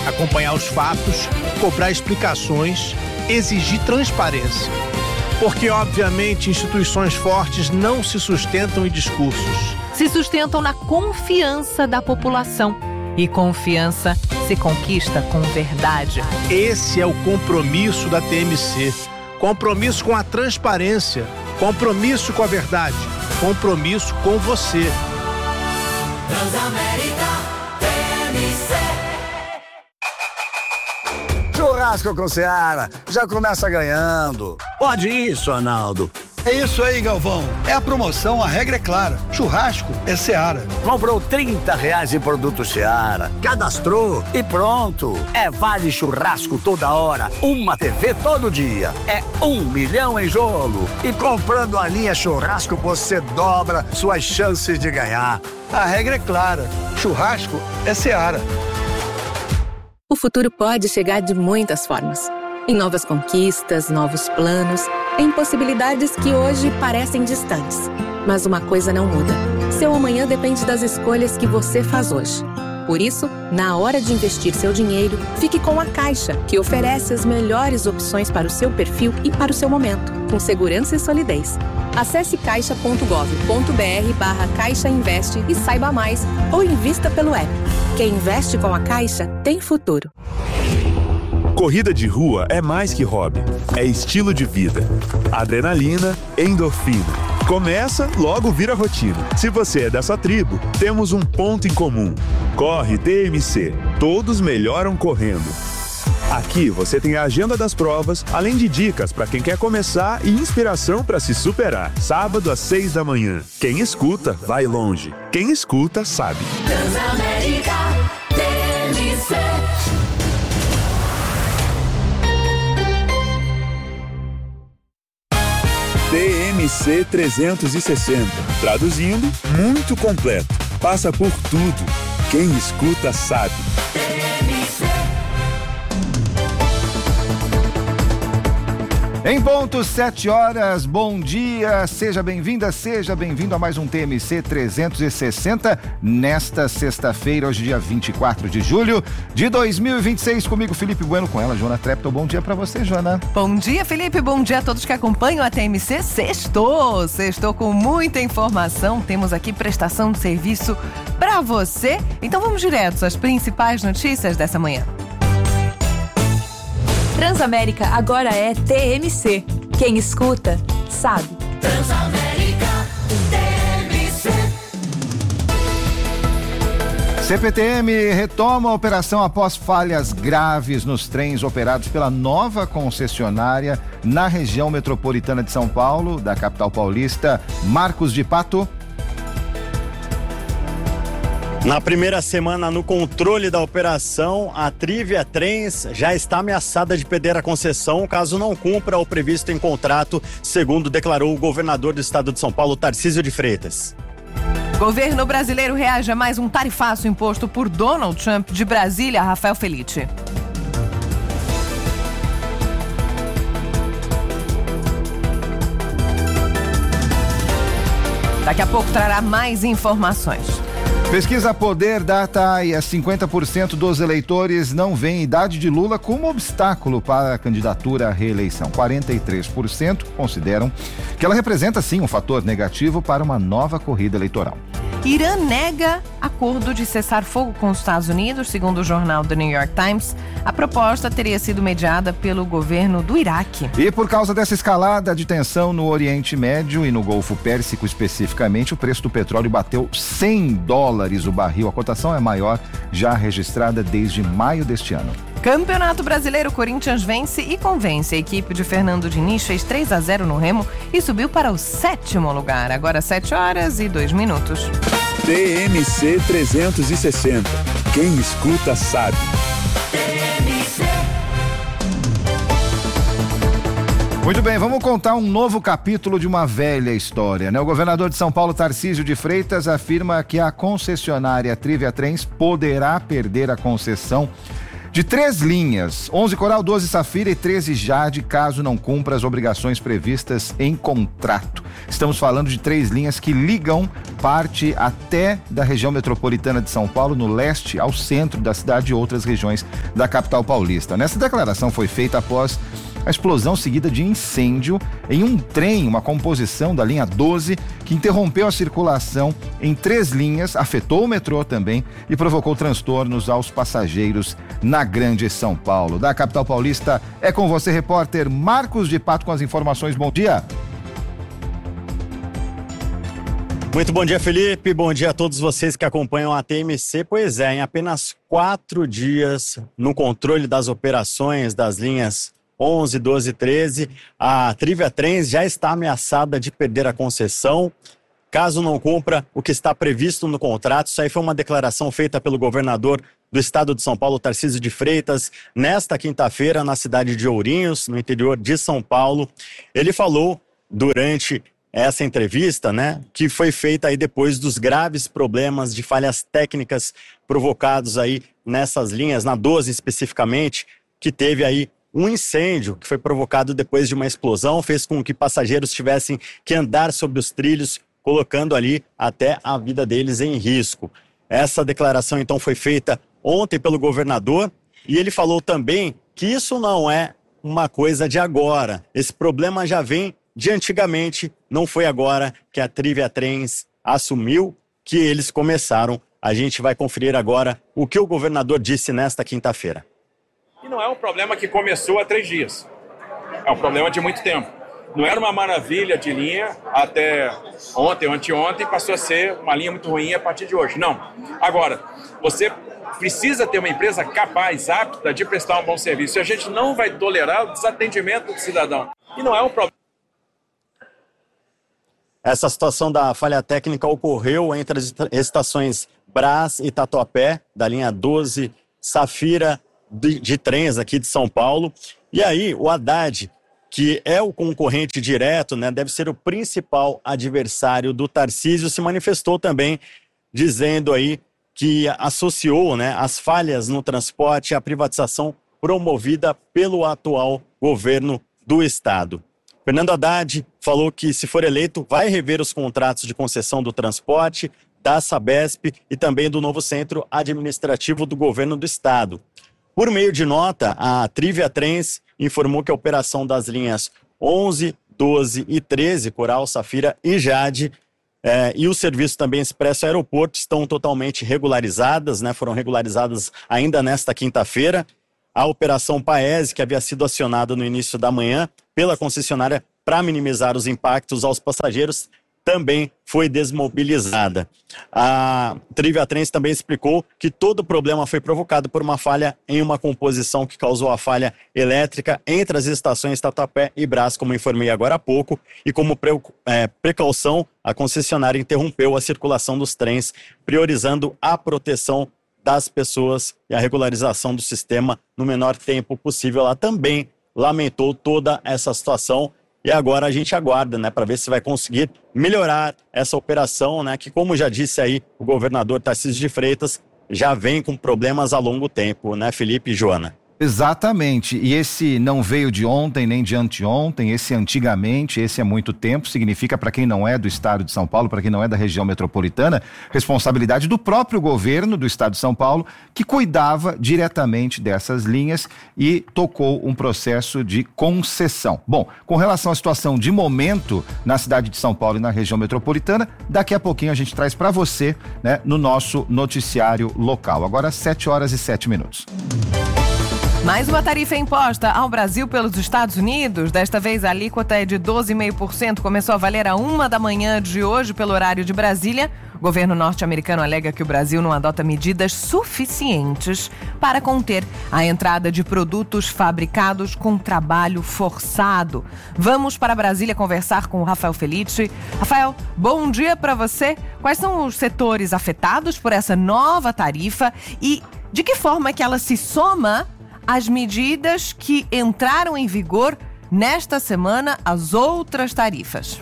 acompanhar os fatos, cobrar explicações, exigir transparência. Porque, obviamente, instituições fortes não se sustentam em discursos. Se sustentam na confiança da população. E confiança se conquista com verdade. Esse é o compromisso da TMC. Compromisso com a transparência. Compromisso com a verdade. Compromisso com você. Transamérica TMC. Churrasco com Seara, já começa ganhando. Pode isso, Arnaldo. É isso aí, Galvão. É a promoção, a regra é clara. Churrasco é Seara. Comprou R$30 em produto Seara, cadastrou e pronto. É vale churrasco toda hora, uma TV todo dia. É 1 milhão em jogo. E comprando a linha churrasco, você dobra suas chances de ganhar. A regra é clara. Churrasco é Seara. O futuro pode chegar de muitas formas. Em novas conquistas, novos planos, em possibilidades que hoje parecem distantes. Mas uma coisa não muda. Seu amanhã depende das escolhas que você faz hoje. Por isso, na hora de investir seu dinheiro, fique com a Caixa, que oferece as melhores opções para o seu perfil e para o seu momento, com segurança e solidez. Acesse caixa.gov.br/Caixa Investe e saiba mais, ou invista pelo app. Quem investe com a Caixa tem futuro. Corrida de rua é mais que hobby, é estilo de vida. Adrenalina, endorfina. Começa, logo vira rotina. Se você é dessa tribo, temos um ponto em comum. Corre TMC. Todos melhoram correndo. Aqui você tem a agenda das provas, além de dicas para quem quer começar e inspiração para se superar. Sábado às 6 da manhã. Quem escuta, vai longe. Quem escuta, sabe. Transamérica TMC. TMC 360. Traduzindo, muito completo. Passa por tudo. Quem escuta sabe. Em ponto, 7 horas, bom dia, seja bem-vinda, seja bem-vindo a mais um TMC 360, nesta sexta-feira, hoje dia 24 de julho de 2026, comigo Felipe Bueno, com ela, Joana Treptow. Bom dia pra você, Joana. Bom dia, Felipe, bom dia a todos que acompanham a TMC. Sextou com muita informação, temos aqui prestação de serviço pra você, então vamos direto às principais notícias dessa manhã. Transamérica agora é TMC. Quem escuta, sabe. Transamérica TMC. CPTM retoma a operação após falhas graves nos trens operados pela nova concessionária na região metropolitana de São Paulo, da capital paulista, Marcos de Pato. Na primeira semana no controle da operação, a Trivia Trens já está ameaçada de perder a concessão caso não cumpra o previsto em contrato, segundo declarou o governador do estado de São Paulo, Tarcísio de Freitas. Governo brasileiro reage a mais um tarifaço imposto por Donald Trump. De Brasília, Rafael Felitti. Daqui a pouco trará mais informações. Pesquisa Poder data e 50% dos eleitores não veem a idade de Lula como obstáculo para a candidatura à reeleição. 43% consideram que ela representa, sim, um fator negativo para uma nova corrida eleitoral. Irã nega acordo de cessar fogo com os Estados Unidos, segundo o jornal The New York Times. A proposta teria sido mediada pelo governo do Iraque. E por causa dessa escalada de tensão no Oriente Médio e no Golfo Pérsico especificamente, o preço do petróleo bateu $100 o barril. A cotação é a maior já registrada desde maio deste ano. Campeonato Brasileiro, Corinthians vence e convence. A equipe de Fernando Diniz fez 3-0 no Remo e subiu para o 7º lugar. Agora 7 horas e 2 minutos. TMC 360. Quem escuta sabe. Muito bem, vamos contar um novo capítulo de uma velha história, né? O governador de São Paulo, Tarcísio de Freitas, afirma que a concessionária Trivia Trens poderá perder a concessão de 3 linhas, 11 Coral, 12 Safira e 13 Jade, caso não cumpra as obrigações previstas em contrato. Estamos falando de 3 linhas que ligam parte até da região metropolitana de São Paulo, no leste ao centro da cidade e outras regiões da capital paulista. Nessa declaração foi feita após a explosão seguida de incêndio em um trem, uma composição da linha 12, que interrompeu a circulação em 3 linhas, afetou o metrô também e provocou transtornos aos passageiros na Grande São Paulo. Da capital paulista, é com você, repórter Marcos de Pato, com as informações. Bom dia. Muito bom dia, Felipe. Bom dia a todos vocês que acompanham a TMC. Pois é, em apenas 4 dias no controle das operações das linhas 11, 12 e 13, a Trivia Trens já está ameaçada de perder a concessão, caso não cumpra o que está previsto no contrato. Isso aí foi uma declaração feita pelo governador do estado de São Paulo, Tarcísio de Freitas, nesta quinta-feira, na cidade de Ourinhos, no interior de São Paulo. Ele falou durante essa entrevista, que foi feita aí depois dos graves problemas de falhas técnicas provocados aí nessas linhas, na 12 especificamente, que teve aí um incêndio que foi provocado depois de uma explosão, fez com que passageiros tivessem que andar sobre os trilhos, colocando ali até a vida deles em risco. Essa declaração então foi feita ontem pelo governador e ele falou também que isso não é uma coisa de agora. Esse problema já vem de antigamente, não foi agora que a Trivia Trens assumiu que eles começaram. A gente vai conferir agora o que o governador disse nesta quinta-feira. E não é um problema que começou há 3 dias. É um problema de muito tempo. Não era uma maravilha de linha até ontem ou anteontem, passou a ser uma linha muito ruim a partir de hoje. Não. Agora, você precisa ter uma empresa capaz, apta de prestar um bom serviço. E a gente não vai tolerar o desatendimento do cidadão. E não é um problema. Essa situação da falha técnica ocorreu entre as estações Brás e Tatuapé, da linha 12 Safira, de trens aqui de São Paulo. E aí o Haddad, que é o concorrente direto, deve ser o principal adversário do Tarcísio, se manifestou também dizendo aí que associou as falhas no transporte à privatização promovida pelo atual governo do estado. Fernando Haddad falou que, se for eleito, vai rever os contratos de concessão do transporte, da Sabesp e também do novo centro administrativo do governo do estado. Por meio de nota, a Trivia Trens informou que a operação das linhas 11, 12 e 13, Coral, Safira e Jade, e o serviço também Expresso Aeroporto estão totalmente regularizadas, foram regularizadas ainda nesta quinta-feira. A operação Paese, que havia sido acionada no início da manhã pela concessionária para minimizar os impactos aos passageiros, também foi desmobilizada. A Trivia Trens também explicou que todo o problema foi provocado por uma falha em uma composição que causou a falha elétrica entre as estações Tatuapé e Brás, como informei agora há pouco, e como precaução, a concessionária interrompeu a circulação dos trens, priorizando a proteção das pessoas e a regularização do sistema no menor tempo possível. Ela também lamentou toda essa situação e agora a gente aguarda, para ver se vai conseguir melhorar essa operação, que, como já disse aí o governador Tarcísio de Freitas, já vem com problemas há longo tempo, Felipe e Joana? Exatamente, e esse não veio de ontem nem de anteontem, esse antigamente, esse há muito tempo, significa, para quem não é do estado de São Paulo, para quem não é da região metropolitana, responsabilidade do próprio governo do estado de São Paulo, que cuidava diretamente dessas linhas e tocou um processo de concessão. Bom, com relação à situação de momento na cidade de São Paulo e na região metropolitana, daqui a pouquinho a gente traz para você, no nosso noticiário local. Agora 7h07. Mais uma tarifa imposta ao Brasil pelos Estados Unidos. Desta vez a alíquota é de 12,5%. Começou a valer a 1h de hoje pelo horário de Brasília. O governo norte-americano alega que o Brasil não adota medidas suficientes para conter a entrada de produtos fabricados com trabalho forçado. Vamos para Brasília conversar com o Rafael Felice. Rafael, bom dia para você. Quais são os setores afetados por essa nova tarifa e de que forma que ela se soma as medidas que entraram em vigor nesta semana, as outras tarifas?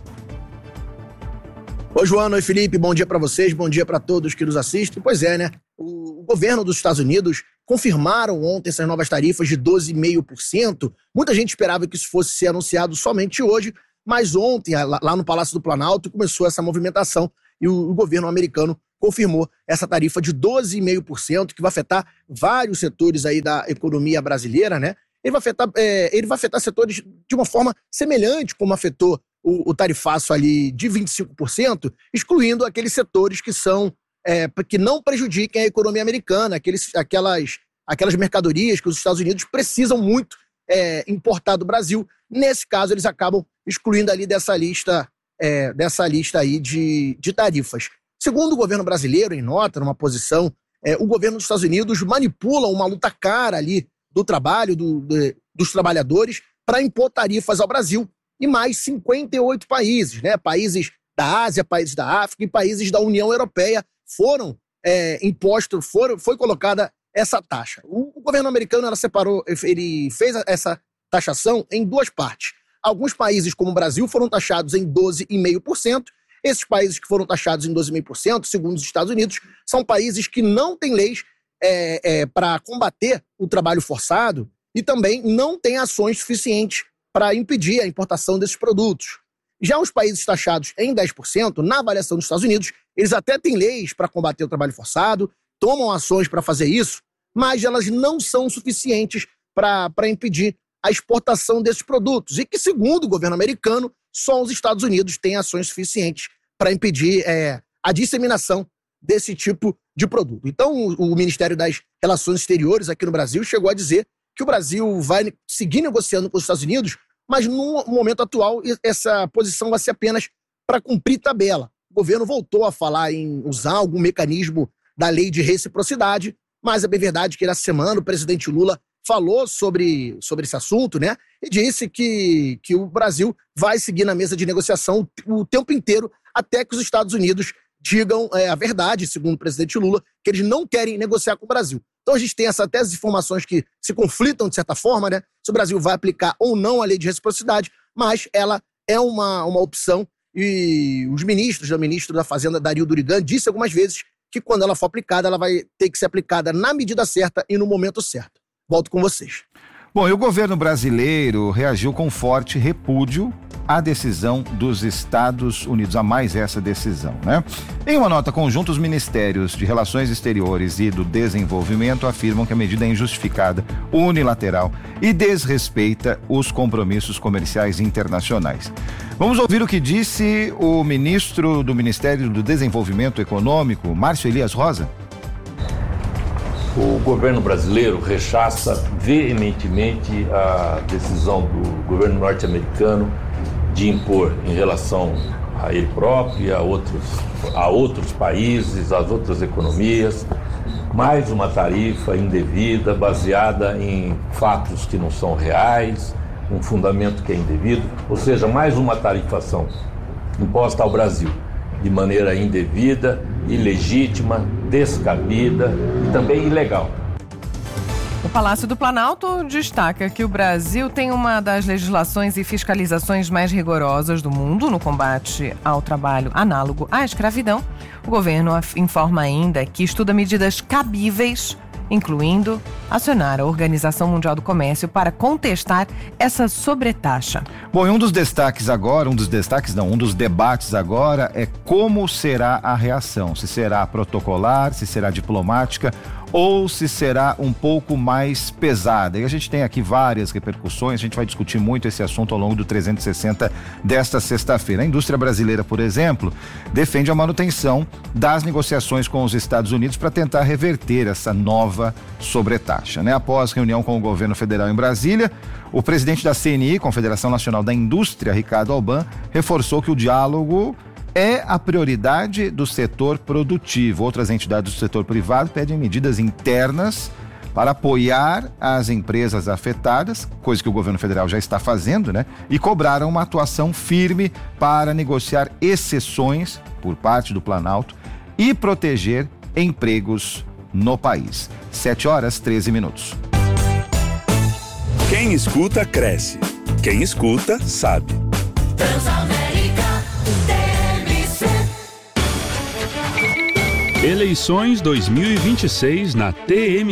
Oi, Joana, oi, Felipe, bom dia para vocês, bom dia para todos que nos assistem. Pois é, o governo dos Estados Unidos confirmaram ontem essas novas tarifas de 12,5%. Muita gente esperava que isso fosse ser anunciado somente hoje, mas ontem, lá no Palácio do Planalto, começou essa movimentação e o governo americano confirmou essa tarifa de 12,5%, que vai afetar vários setores aí da economia brasileira, né? Ele vai afetar setores de uma forma semelhante como afetou o tarifaço ali de 25%, excluindo aqueles setores que não prejudiquem a economia americana, aquelas mercadorias que os Estados Unidos precisam muito importar do Brasil. Nesse caso, eles acabam excluindo ali dessa lista aí de tarifas. Segundo o governo brasileiro, em nota, numa posição, o governo dos Estados Unidos manipula uma luta cara ali do trabalho, dos trabalhadores, para impor tarifas ao Brasil e mais 58 países, né? Países da Ásia, países da África e países da União Europeia foi colocada essa taxa. O governo americano ele fez essa taxação em duas partes. Alguns países, como o Brasil, foram taxados em 12,5%. Esses países que foram taxados em 12,5%, segundo os Estados Unidos, são países que não têm leis para combater o trabalho forçado e também não têm ações suficientes para impedir a importação desses produtos. Já os países taxados em 10%, na avaliação dos Estados Unidos, eles até têm leis para combater o trabalho forçado, tomam ações para fazer isso, mas elas não são suficientes para impedir a exportação desses produtos. E que, segundo o governo americano, só os Estados Unidos têm ações suficientes para impedir a disseminação desse tipo de produto. Então, o Ministério das Relações Exteriores aqui no Brasil chegou a dizer que o Brasil vai seguir negociando com os Estados Unidos, mas no momento atual essa posição vai ser apenas para cumprir tabela. O governo voltou a falar em usar algum mecanismo da lei de reciprocidade, mas é bem verdade que nessa semana o presidente Lula falou sobre esse assunto, né? E disse que o Brasil vai seguir na mesa de negociação o tempo inteiro até que os Estados Unidos digam a verdade, segundo o presidente Lula, que eles não querem negociar com o Brasil. Então a gente tem até as informações que se conflitam, de certa forma, né? Se o Brasil vai aplicar ou não a lei de reciprocidade, mas ela é uma opção e o ministro da Fazenda, Dario Durigan, disse algumas vezes que quando ela for aplicada, ela vai ter que ser aplicada na medida certa e no momento certo. Volto com vocês. Bom, e o governo brasileiro reagiu com forte repúdio à decisão dos Estados Unidos, a mais essa decisão, né? Em uma nota conjunta, os ministérios de Relações Exteriores e do Desenvolvimento afirmam que a medida é injustificada, unilateral e desrespeita os compromissos comerciais internacionais. Vamos ouvir o que disse o ministro do Ministério do Desenvolvimento Econômico, Márcio Elias Rosa. O governo brasileiro rechaça veementemente a decisão do governo norte-americano de impor em relação a ele próprio e a outros países, às outras economias, mais uma tarifa indevida, baseada em fatos que não são reais, um fundamento que é indevido, ou seja, mais uma tarifação imposta ao Brasil de maneira indevida, ilegítima, descabida e também ilegal. O Palácio do Planalto destaca que o Brasil tem uma das legislações e fiscalizações mais rigorosas do mundo no combate ao trabalho análogo à escravidão. O governo informa ainda que estuda medidas cabíveis, incluindo acionar a Organização Mundial do Comércio para contestar essa sobretaxa. Bom, e um dos debates agora é como será a reação, se será protocolar, se será diplomática ou se será um pouco mais pesada. E a gente tem aqui várias repercussões, a gente vai discutir muito esse assunto ao longo do 360 desta sexta-feira. A indústria brasileira, por exemplo, defende a manutenção das negociações com os Estados Unidos para tentar reverter essa nova sobretaxa, né? Após reunião com o governo federal em Brasília, o presidente da CNI, Confederação Nacional da Indústria, Ricardo Alban, reforçou que o diálogo é a prioridade do setor produtivo. Outras entidades do setor privado pedem medidas internas para apoiar as empresas afetadas, coisa que o governo federal já está fazendo, né? E cobraram uma atuação firme para negociar exceções por parte do Planalto e proteger empregos no país. 7h13. Quem escuta, cresce. Quem escuta, sabe. Transamérica TMC. Eleições 2026 na TMC.